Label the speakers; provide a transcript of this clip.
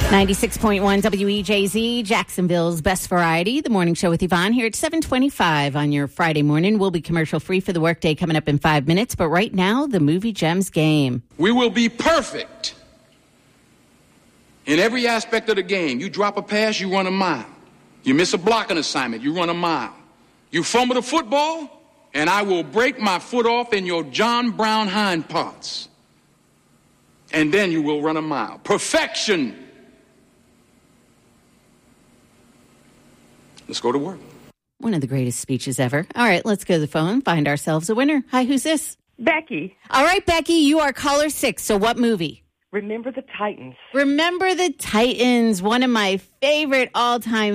Speaker 1: 96.1 WEJZ, Jacksonville's best variety. The morning show with Yvonne here at 7:25 on your Friday morning. We'll be commercial free for the workday coming up in 5 minutes. But right now, the Movie Gems game.
Speaker 2: We will be perfect in every aspect of the game. You drop a pass, you run a mile. You miss a blocking assignment, you run a mile. You fumble the football, and I will break my foot off in your John Brown hind parts. And then you will run a mile. Perfection. Let's go to work.
Speaker 1: One of the greatest speeches ever. All right, let's go to the phone, find ourselves a winner. Hi, who's this?
Speaker 3: Becky.
Speaker 1: All right, Becky, you are caller 6. So what movie?
Speaker 3: Remember the Titans.
Speaker 1: Remember the Titans, one of my favorite all-time